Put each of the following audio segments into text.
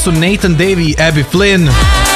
su Nathan Davey i Abby Flynn.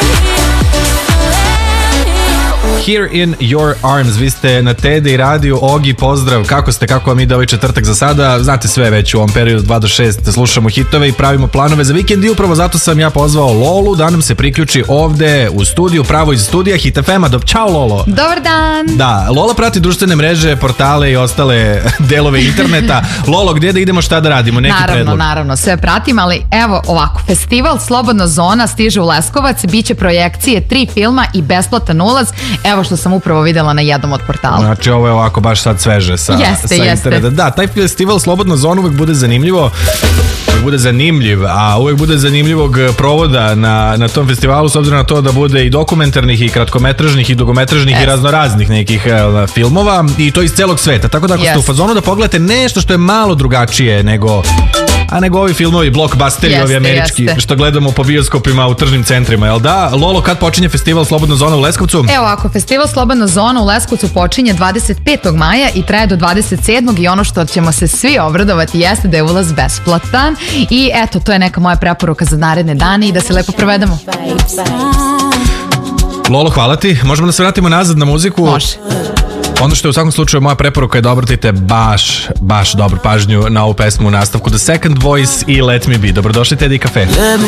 Here in your arms. Vi ste na Tede i radiju. Ogi, pozdrav, kako ste, kako vam ide ovaj četvrtak za sada? Znate sve već u ovom periodu 2 do 6 slušamo hitove i pravimo planove za vikend i upravo zato sam ja pozvao Lolu da nam se priključi ovde u studiju, pravo iz studija Hit FM-a. Ćao Lolo. Dobar dan. Da, Lola prati društvene mreže, portale i ostale delove interneta. Lolo, gdje da idemo, šta da radimo? Neki predlog? Naravno, sve pratim, ali evo ovako, festival Slobodna zona stiže u Leskovac, biće projekcije 3 filma i besplatan ulaz. Evo što sam upravo videla na jednom od portala. Znači ovo je ovako baš sad sveže sa interneta. Da, taj festival Slobodna zona uvek bude zanimljivo. Bude zanimljiv, a uvek bude zanimljivog provoda na tom festivalu, s obzirom na to da bude i dokumentarnih i kratkometražnih i dugometražnih i raznoraznih nekih filmova i to iz celog sveta. Tako da ako ste u fazonu da pogledate nešto što je malo drugačije nego ovi filmovi, blockbusteri, ovi američki, što gledamo po bioskopima u tržnim centrima, jel da? Lolo, kad počinje festival Slobodna zona u Leskovcu? Evo ako, festival Slobodna zona u Leskovcu počinje 25. maja i traje do 27. i ono što ćemo se svi obradovati jeste da je ulaz besplatan i eto, to je neka moja preporuka za naredne dane i da se lepo provedemo. Lolo, hvala ti. Možemo da se vratimo nazad na muziku? Može. Ono što je u svakom slučaju moja preporuka je da obratite baš dobru pažnju na ovu pesmu u nastavku. The Second Voice i Let Me Be. Dobrodošli Teddy Cafe.